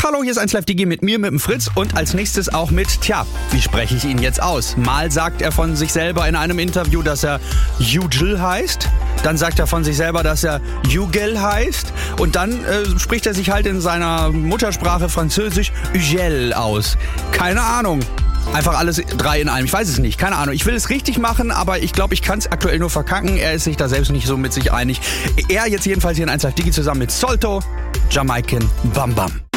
Hallo, hier ist 1Live Digi mit mir, mit dem Fritz und als nächstes auch mit, wie spreche ich ihn jetzt aus? Mal sagt er von sich selber in einem Interview, dass er Yücel heißt. Dann sagt er von sich selber, dass er Yücel heißt. Und dann spricht er sich halt in seiner Muttersprache Französisch Yücel aus. Keine Ahnung. Einfach alles 3 in einem. Ich weiß es nicht. Keine Ahnung. Ich will es richtig machen, aber ich glaube, ich kann es aktuell nur verkacken. Er ist sich da selbst nicht so mit sich einig. Er jetzt jedenfalls hier in 1Live Digi zusammen mit Solto, Jamaican Bam Bam.